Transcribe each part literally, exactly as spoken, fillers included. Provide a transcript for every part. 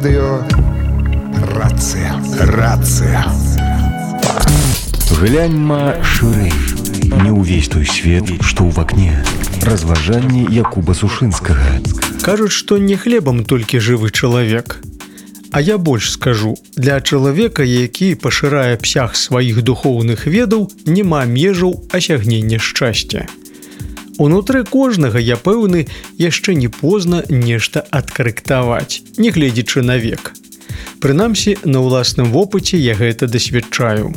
Радыё Рацыя. Рацыя. Гляньма шырэй. Не ўвесь той свет, што ў вакне. Разважанні Якуба Сушынскага. Кажуць, што не хлебам толькі жывы чалавек. А я больш скажу, для чалавека, які пашырае псях сваіх духоўных ведаў, няма межаў асягнення шчасця. Унутры кожнага, я пэўны, яшчэ не позна нешта адкарэктаваць, не гледзячы на век. Прынамсі, на ўласным вопыце я гэта дасведчаю.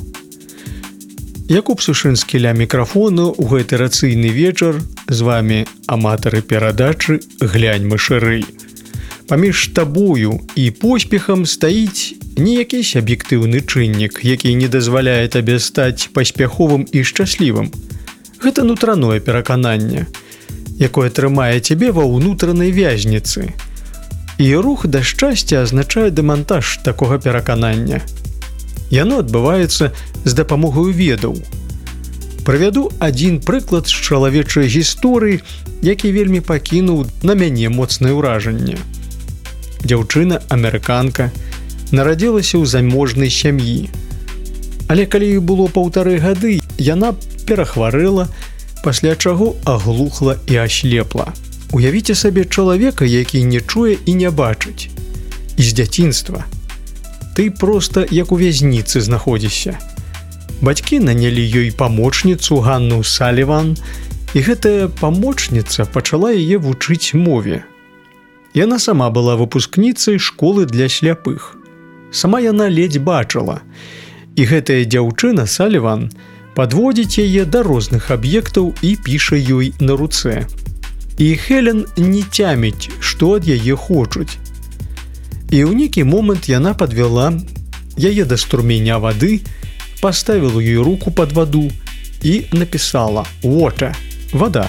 Якуб Сушынскі ля мікрафону ў гэты рацыйны вечар, з вамі аматары перадачы «Гляньма шырэй». Паміж табою і поспехам стаіць не якісь аб'ектыўны чыннік, які не дазваляе табе стаць паспяховым і шчаслівым. Гэта нутраное перакананне, якое трымае цябе ва ўнутранай вязніцы. І рух да шчасця азначае дэмантаж такога пераканання. Яно адбываецца з дапамогаю ведаў. Прывяду адзін прыклад з чалавечай гісторыі, які вельмі пакінуў на мяне моцнае ўражанне. Дзяўчына-амерыканка нарадзілася ў заможнай сям'і. Але калі ёй было паўтары гады, яна перахварэла, пасля чаго аглухла і аслепла. Уявіце сабе чалавека, які не чуе і не бачыць. І з дзяцінства. Ты проста як у вязніцы знаходзішся. Бацькі нанялі ёй памочніцу Ганну Саліван, і гэтая памочніца пачала яе вучыць мове. Яна сама была выпускніцай школы для сляпых. Сама яна ледзь бачыла. І гэтая дзяўчына Саліван падводзіць яе да розных аб'ектаў і піша ёй на руцэ. І Хелен не цяміць, што ад яе хочуць. І ў нейкі момант яна падвяла яе да струменя вады, паставіла ёй руку пад ваду і напісала «Water» – «Вада».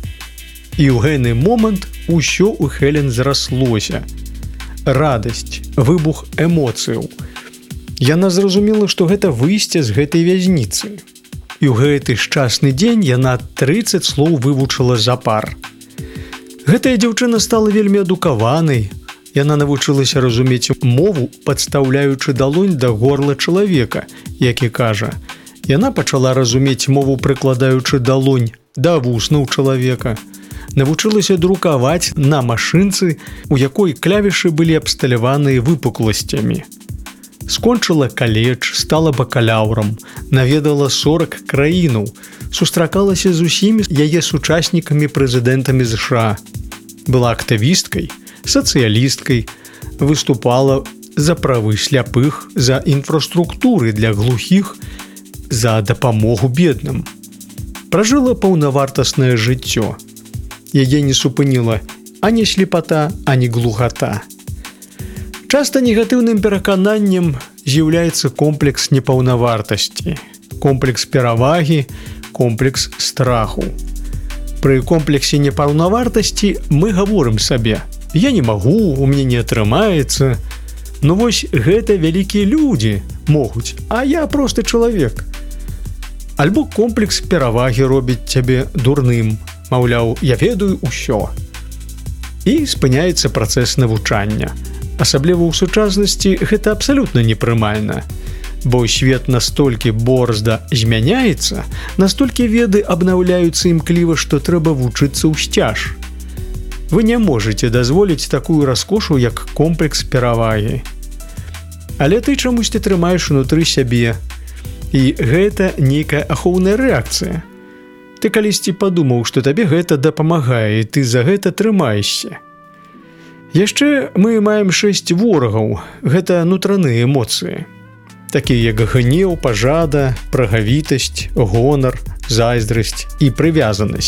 І ў гэты момант усё ў Хелен зраслося. Радасць, выбух эмоцыяў. Яна зразумела, што гэта выйсце з гэтай вязніцы. І ў гэты шчасны дзень яна трыццаць слоў вывучыла запар. Гэтая дзяўчына стала вельмі адукаванай. Яна навучылася разумець мову, падстаўляючы далонь да горла чалавека, які кажа. Яна пачала разумець мову, прыкладаючы далонь да вуснаў чалавека. Навучылася друкаваць на машынцы, у якой клавішы былі абсталяваныя выпукласцямі. Скончыла каледж, стала бакалаўрам, наведала сорак краінаў, сустракалася з усімі яе сучаснікамі прэзідэнтамі ЗША. Была актывісткай, сацыялісткай, выступала за правы сляпых, за інфраструктуры для глухіх, за дапамогу бедным. Пражыла паўнавартаснае жыццё. Яе не супыніла ані слепата, ані глухата. Часта негатыўным перакананнем з'яўляецца комплекс непаўнавартасці, комплекс перавагі, комплекс страху. Пры комплексе непаўнавартасці мы гаворым сабе: «Я не магу, у мяне не атрымаецца». Ну вось гэта вялікія людзі могуць, а я просты чалавек. Альбо комплекс перавагі робіць цябе дурным, маўляў, я ведаю ўсё. І спыняецца працэс навучання. Асабліва ў сучаснасці гэта абсалютна непрымальна, бо свет настолькі борзда змяняецца, настолькі веды абнаўляюцца імкліва, што трэба вучыцца ўсцяж. Вы не можаце дазволіць такую раскошу, як комплекс перавагі. Але ты чамусьці трымаеш унутры сябе, і гэта нейкая ахоўная рэакцыя. Ты калісьці падумаў, што табе гэта дапамагае, і ты за гэта трымаешся. Яшчэ мы маем шэсць ворагаў, гэта нутраныя эмоцыі. Такія як гнеў, пажада, прагавітасць, гонар, зайздрасць і прывязанасць.